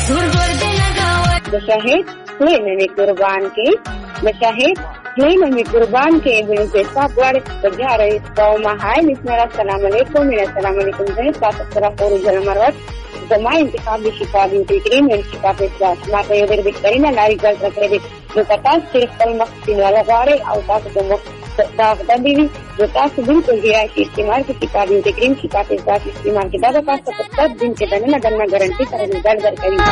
د شهید خلینه می قربان کې د شهید خلینه می قربان کې ابن صاحب غواړي په جاره قومه هاي بسم الله السلام علیکم السلام علیکم زه تاسو سره پورو جلمروت زما انتخاب د شفا بنت کریم او شفا اسلام ما ته یو ډېر بهترینه لارې ګل کړې نو تاسو صرف خپل مخکې نه غواړي او تاسو د مخ دا غوډې نو تاسو بالکل بیا استعمال کې شفا بنت کریم شفا اسلام استعمال کې دا تاسو په 7 دن کې دنه ګارانټي سره رزلټ درکوي